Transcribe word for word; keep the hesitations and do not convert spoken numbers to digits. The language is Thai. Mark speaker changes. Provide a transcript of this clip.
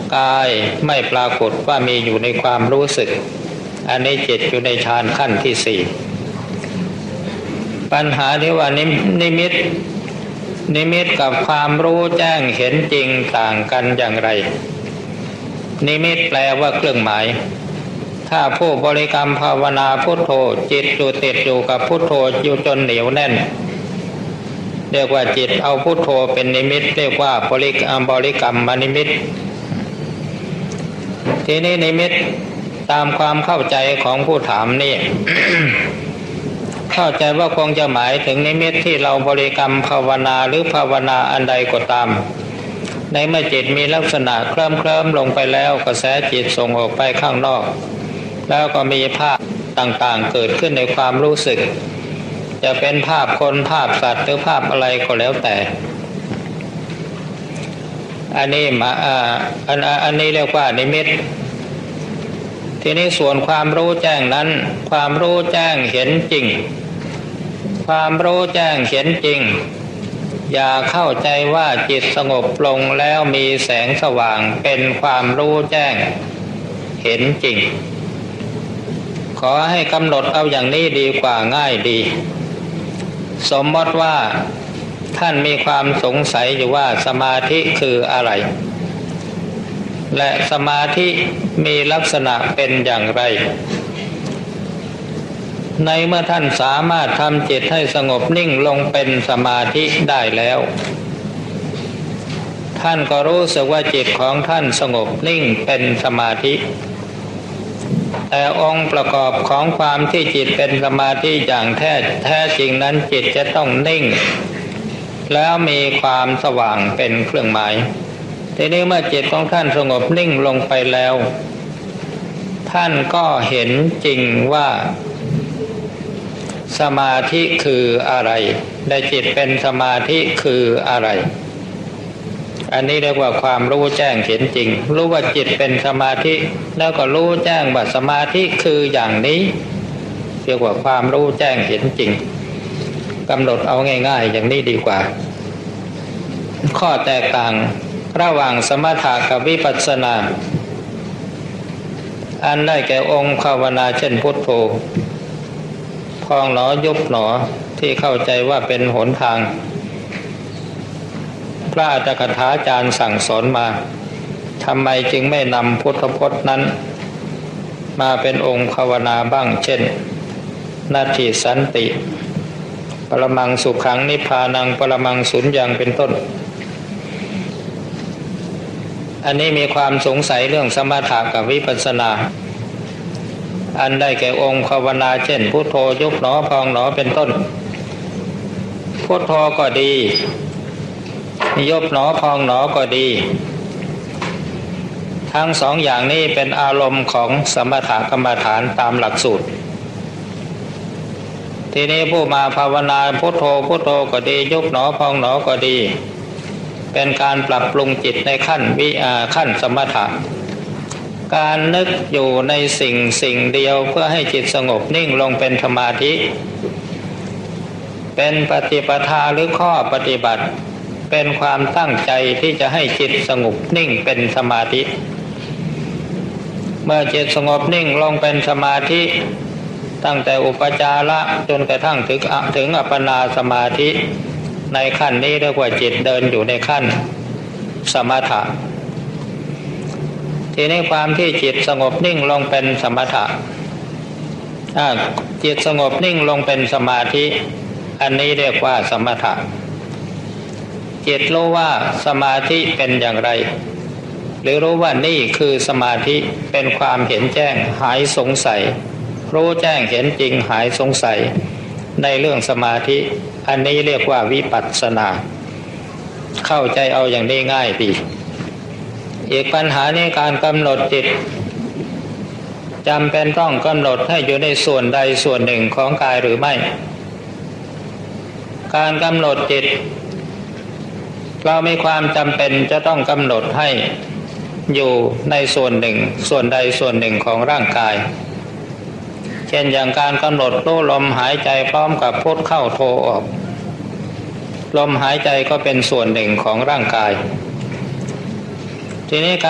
Speaker 1: กายไม่ปรากฏว่ามีอยู่ในความรู้สึกอันนี้จิตอยู่ในฌานขั้นที่สี่ปัญหาที่ว่านิมิตนิมิตกับความรู้แจ้งเห็นจริงต่างกันอย่างไรนิมิตแปลว่าเครื่องหมายถ้าผู้บริกรรมภาวนาพุทโธจิตอยู่ติดอยู่กับพุทโธอยู่จนเหนียวแน่นเรียกว่าจิตเอาพุทโธเป็นนิมิตเรียกว่าบริกรรมบริกรรมนิมิตทีนี้นิมิตตามความเข้าใจของผู้ถามนี่ เข้าใจว่าคงจะหมายถึงนิมิตที่เราบริกรรมภาวนาหรือภาวนาอันใดก็ตามในเมื่อจิตมีลักษณะเคลิ้มเคลิ้มลงไปแล้วกระแสจิตส่งออกไปข้างนอกแล้วก็มีภาพต่างๆเกิดขึ้นในความรู้สึกจะเป็นภาพคนภาพสัตว์หรือภาพอะไรก็แล้วแต่อันนี้มาอ่าอันอันนี้เรียกว่านิมิตทีนี้ส่วนความรู้แจ้งนั้นความรู้แจ้งเห็นจริงความรู้แจ้งเห็นจริงอย่าเข้าใจว่าจิตสงบลงแล้วมีแสงสว่างเป็นความรู้แจ้งเห็นจริงขอให้กำหนดเอาอย่างนี้ดีกว่าง่ายดีสมมติว่าท่านมีความสงสัยอยู่ว่าสมาธิคืออะไรและสมาธิมีลักษณะเป็นอย่างไรในเมื่อท่านสามารถทำจิตให้สงบนิ่งลงเป็นสมาธิได้แล้วท่านก็รู้สึกว่าจิตของท่านสงบนิ่งเป็นสมาธิแต่องค์ประกอบของความที่จิตเป็นสมาธิอย่างแท้แท้จริงนั้นจิตจะต้องนิ่งแล้วมีความสว่างเป็นเครื่องหมายทีนี้เมื่อจิตของท่านสงบนิ่งลงไปแล้วท่านก็เห็นจริงว่าสมาธิคืออะไรได้จิตเป็นสมาธิคืออะไรอันนี้เรียกว่าความรู้แจ้งเห็นจริงรู้ว่าจิตเป็นสมาธิแล้วก็รู้แจ้งว่าสมาธิคืออย่างนี้เรียกว่าความรู้แจ้งเห็นจริงกำหนดเอาง่ายๆอย่างนี้ดีกว่าข้อแตกต่างระหว่างสมถะกับวิปัสสนาอันได้แก่องค์ภาวนาเช่นพุทโธพองหนอยุบหนอที่เข้าใจว่าเป็นหนทางพระอัตถกถาจารย์สั่งสอนมาทำไมจึงไม่นำพุทธพจน์นั้นมาเป็นองค์ภาวนาบ้างเช่นนาทีสันติปรมังสุขังนิพพานังปรมังสุญญังเป็นต้นอันนี้มีความสงสัยเรื่องสมถะกับวิปัสสนาอันได้แก่องค์ภาวนาเช่นพุทโธยุบหนอพองหนอเป็นต้นพุทโธก็ดียุบหนอพองหนอก็ดีทั้งสองอย่างนี้เป็นอารมณ์ของสมถกรรมฐานตามหลักสูตรทีนี้ผู้มาภาวนาพุทโธพุทโธก็ดียุบหนอพองหนอก็ดีเป็นการปรับปรุงจิตในขั้นวิอาขั้นสมถะการนึกอยู่ในสิ่งสิ่งเดียวเพื่อให้จิตสงบนิ่งลงเป็นสมาธิเป็นปฏิปทาหรือข้อปฏิบัติเป็นความตั้งใจที่จะให้จิตสงบนิ่งเป็นสมาธิเมื่อจิตสงบนิ่งลงเป็นสมาธิตั้งแต่อุปจาระจนกระทั่งถึงถึงอัปปนาสมาธิในขั้นนี้เรียกว่าจิตเดินอยู่ในขั้นสมถะทีนี้ความที่จิตสงบนิ่งลงเป็นสมถะจิตสงบนิ่งลงเป็นสมาธิอันนี้เรียกว่าสมถะจิตรู้ว่าสมาธิเป็นอย่างไรหรือรู้ว่านี่คือสมาธิเป็นความเห็นแจ้งหายสงสัยรู้แจ้งเห็นจริงหายสงสัยในเรื่องสมาธิอันนี้เรียกว่าวิปัสสนาเข้าใจเอาอย่างนี้ง่ายดีอีกปัญหาในการกำหนดจิตจำเป็นต้องกำหนดให้อยู่ในส่วนใดส่วนหนึ่งของกายหรือไม่การกำหนดจิตเรามีความจำเป็นจะต้องกำหนดให้อยู่ในส่วนหนึ่งส่วนใดส่วนหนึ่งของร่างกายเช่นอย่างการกำหนดรู้ลมหายใจพร้อมกับพุทเข้าโทออกลมหายใจก็เป็นส่วนหนึ่งของร่างกายทีนี้